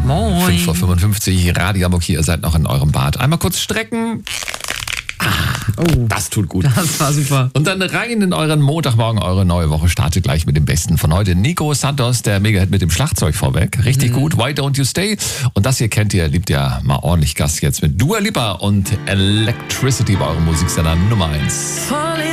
Moin. 5:55 Uhr, Radio Hamburg hier, ihr seid noch in eurem Bad. Einmal kurz strecken. Das tut gut. Das war super. Und dann rein in euren Montagmorgen, eure neue Woche startet gleich mit dem Besten von heute. Nico Santos, der Mega-Hit mit dem Schlagzeug vorweg. Richtig gut. Why Don't You Stay? Und das hier kennt ihr, liebt ihr mal ordentlich Gas jetzt mit Dua Lipa und Electricity bei eurem Musiksender Nummer 1.